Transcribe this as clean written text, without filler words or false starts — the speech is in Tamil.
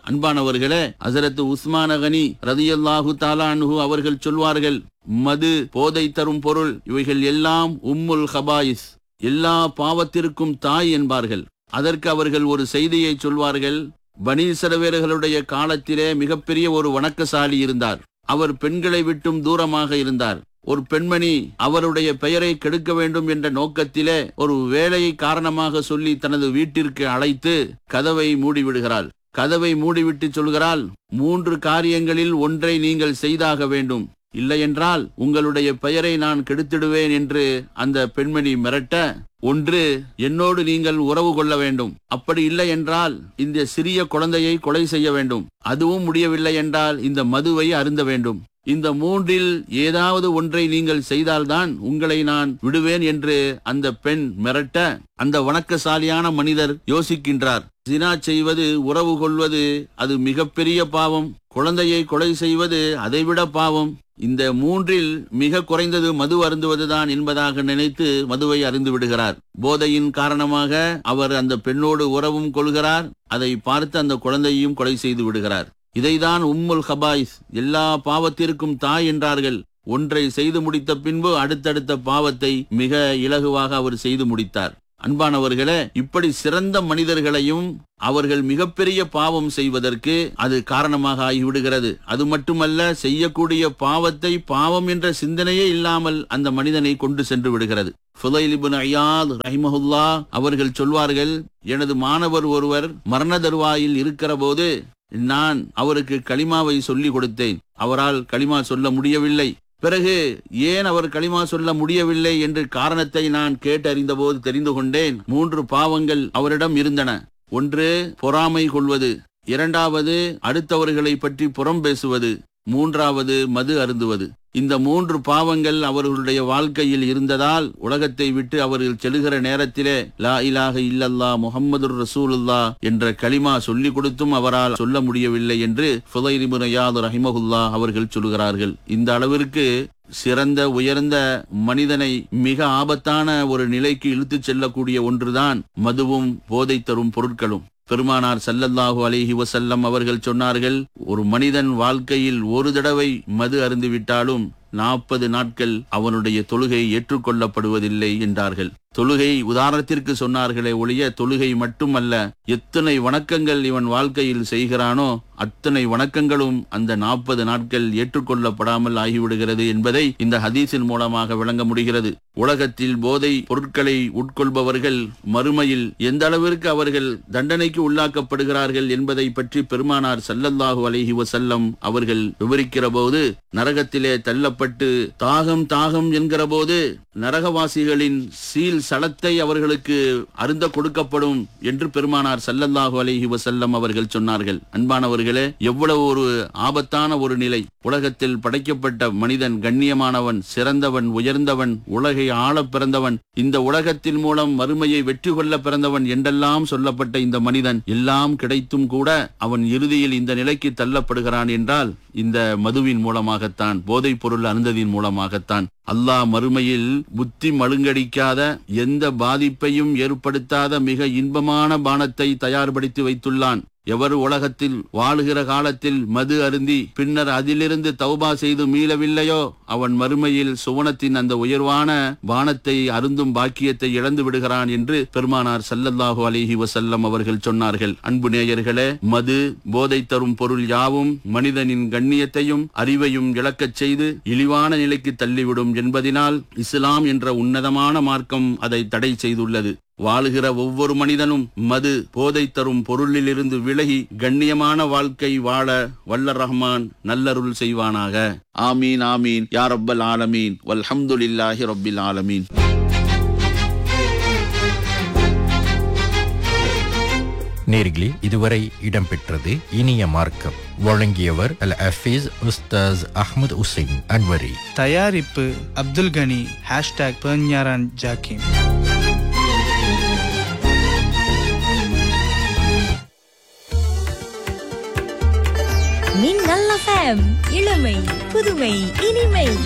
அன்பானவர்களே, ஹஸரத் உஸ்மான் கனி ரலியல்லாஹு தஆலா அன்ஹு அவர்கள் சொல்வார்கள், மது, போதை தரும் பொருள், இவைகள் எல்லாம் உம்முல் ஹபாயிஸ், எல்லா பாவத்திற்கும் தாய் என்பார்கள். அதற்கு அவர்கள் ஒரு செய்தியை சொல்வார்கள். பனி இஸ்ரவேலர்களுடைய காலத்திலே மிகப்பெரிய ஒரு வணக்கசாலி இருந்தார். அவர் பெண்களை விட்டும் தூரமாக இருந்தார். ஒரு பெண்மணி அவருடைய பெயரை கெடுக்க வேண்டும் என்ற நோக்கத்திலே ஒரு வேலையை காரணமாக சொல்லி தனது வீட்டிற்கு அழைத்து கதவை மூடிவிடுகிறாள். கதவை மூடிவிட்டு சொல்கிறாள், 3 காரியங்களில் ஒன்றை நீங்கள் செய்தாக வேண்டும், இல்லையென்றால் உங்களுடைய பெயரை நான் கெடுத்திடுவேன் என்று அந்த பெண்மணி மிரட்ட, ஒன்று, என்னோடு நீங்கள் உறவு கொள்ள வேண்டும், அப்படி இல்லை என்றால் இந்த சிறிய குழந்தையை கொலை செய்ய வேண்டும், அதுவும் முடியவில்லை என்றால் இந்த மதுவை அருந்த வேண்டும். இந்த 3இல் ஏதாவது ஒன்றை நீங்கள் செய்தால்தான் உங்களை நான் விடுவேன் என்று அந்த பெண் மிரட்ட, அந்த வணக்கசாலியான மனிதர் யோசிக்கின்றார். ஜினா செய்வது, உறவு கொள்வது அது மிகப்பெரிய பாவம், குழந்தையை கொலை செய்வது அதைவிட பாவம், இந்த 3இல் மிக குறைந்தது மது அருந்துவதுதான் என்பதாக நினைத்து மதுவை அருந்து விடுகிறார். போதையின் காரணமாக அவர் அந்த பெண்ணோடு உறவும் கொள்கிறார். அதை பார்த்து அந்த குழந்தையையும் கொலை செய்து விடுகிறார். இதைதான் உம்முல் ஹபாயிஸ், எல்லா பாவத்திற்கும் தாய் என்றார்கள். ஒன்றை செய்து முடித்த பின்பு அடுத்தடுத்த பாவத்தை மிக இலகுவாக அவர் செய்து முடித்தார். அன்பானவர்களே, இப்படி சிறந்த மனிதர்களையும் அவர்கள் மிகப்பெரிய பாவம் செய்வதற்கு அது காரணமாக ஆகிவிடுகிறது. அது மட்டுமல்ல, செய்யக்கூடிய பாவத்தை பாவம் என்ற சிந்தனையே இல்லாமல் அந்த மனிதனை கொண்டு சென்று விடுகிறது. ஃபுதைல் இப்னு இயாத் ரஹிமஹுல்லா அவர்கள் சொல்வார்கள், எனது மாணவர் ஒருவர் மரண தருவாயில் இருக்கிற போது நான் அவருக்கு கலிமாவை சொல்லி கொடுத்தேன். அவரால் கலிமா சொல்ல முடியவில்லை. பிறகு ஏன் அவர் கலிமா சொல்ல முடியவில்லை என்று காரணத்தை நான் கேட்டறிந்த போது தெரிந்து கொண்டேன். 3 பாவங்கள் அவரிடம் இருந்தன. ஒன்று, பொறாமை கொள்வது. 2வது, அடுத்தவர்களை பற்றி புறம் பேசுவது. 3வது, மது அருந்துவது. இந்த 3 பாவங்கள் அவர்களுடைய வாழ்க்கையில் இருந்ததால் உலகத்தை விட்டு அவர்கள் செல்கிற நேரத்திலே லா இலாஹ இல்லல்லா முஹம்மதுர் ரசூலுல்லாஹ் என்ற கலிமா சொல்லிக் கொடுத்தும் அவரால் சொல்ல முடியவில்லை என்று ஃபுதைல் இப்னு இயாத் ரஹிமஹுல்லா அவர்கள் சொல்கிறார்கள். இந்த அளவிற்கு சிறந்த உயர்ந்த மனிதனை மிக ஆபத்தான ஒரு நிலைக்கு இழுத்துச் செல்லக்கூடிய ஒன்றுதான் மதுவும் போதை தரும் பொருட்களும். பெருமானார் ஸல்லல்லாஹு அலைஹி வஸல்லம் அவர்கள் சொன்னார்கள், ஒரு மனிதன் வாழ்க்கையில் ஒரு தடவை மது அருந்திவிட்டாலும் 40 நாட்கள் அவனுடைய தொழுகை ஏற்றுக்கொள்ளப்படுவதில்லை என்றார்கள். தொழுகை உதாரணத்திற்கு சொன்னார்களே ஒழிய தொழுகை மட்டுமல்ல, எத்தனை வணக்கங்கள் இவன் வாழ்க்கையில் செய்கிறானோ அத்தனை வணக்கங்களும் அந்த 40 நாட்கள் ஏற்றுக்கொள்ளப்படாமல் ஆகிவிடுகிறது என்பதை இந்த ஹதீஸின் மூலமாக விளங்க முடிகிறது. உலகத்தில் போதை பொருட்களை உட்கொள்பவர்கள் மறுமையில் எந்த அளவிற்கு அவர்கள் தண்டனைக்கு உள்ளாக்கப்படுகிறார்கள் என்பதை பற்றி பெருமானார் ஸல்லல்லாஹு அலைஹி வஸல்லம் அவர்கள் விவரிக்கிற போது, நரகத்திலே தள்ளப்பட்டு தாகம் தாகம் என்கிற போது நரகவாசிகளின் சீல் சலத்தை அவர்களுக்கு அருந்த கொடுக்கப்படும் என்று பெருமானார் ஸல்லல்லாஹு அலைஹி வஸல்லம் அவர்கள் சொன்னார்கள். அன்பானவர்களே, எவ்வளவு ஒரு ஆபத்தான ஒரு நிலை! உலகத்தில் படைக்கப்பட்ட மனிதன் கண்ணியமானவன், சிறந்தவன், உயர்ந்தவன், உலகை ஆள பிறந்தவன், இந்த உலகத்தின் மூலம் மறுமையை வெற்றி கொள்ள பிறந்தவன் என்றெல்லாம் சொல்லப்பட்ட இந்த மனிதன் எல்லாம் கிடைத்தும் கூட அவன் இறுதியில் இந்த நிலைக்கு தள்ளப்படுகிறான் என்றால் இந்த மதுவின் மூலமாகத்தான், போதைப் பொருள் அருந்ததின் மூலமாகத்தான். அல்லாஹ் மறுமையில் புத்தி மழுங்கடிக்காத, எந்த பாதிப்பையும் ஏற்படுத்தாத மிக இன்பமான பானத்தை தயார்படுத்தி வைத்துள்ளான். எவர் உலகத்தில் வாழுகிற காலத்தில் மது அருந்தி பின்னர் அதிலிருந்து தௌபா செய்து மீளவில்லையோ அவன் மறுமையில் சுவனத்தின் அந்த உயர்வான பானத்தை அருந்தும் பாக்கியத்தை இழந்து விடுகிறான் என்று பெருமானார் ஸல்லல்லாஹு அலைஹி வஸல்லம் அவர்கள் சொன்னார்கள். அன்பு நேயர்களே, மது, போதை தரும் பொருள் யாவும் மனிதனின் கண்ணியத்தையும் அறிவையும் இழக்கச் செய்து இழிவான நிலைக்கு தள்ளிவிடும் என்பதினால் இஸ்லாம் என்ற உன்னதமான மார்க்கம் அதை தடை செய்துள்ளது. வாழுகிற ஒவ்வொரு மனிதனும் மது, போதை தரும் பொருளிலிருந்து விலகி கண்ணியமான வாழ்க்கை வாழ வல்ல ரஹ்மான் நல்லருள் செய்வானாக. ஆமீன் ஆமீன் யா ரப்பல் ஆலமீன் வல்ஹம்துலில்லாஹி ரப்பில் ஆலமீன். நேர்களே, இதுவரை இடம்பெற்றது இனிய மார்க்கம். வழங்கியவர் அல் ஹஃபீஸ் உஸ்தாஸ் அஹ்மத் உசைன் அன்வரி. தயாரிப்பு அப்துல் கனி. #பெர்ஞாரான் ஜாக்கிம். மின்னல் FM, இளமை, புதுமை, இனிமை.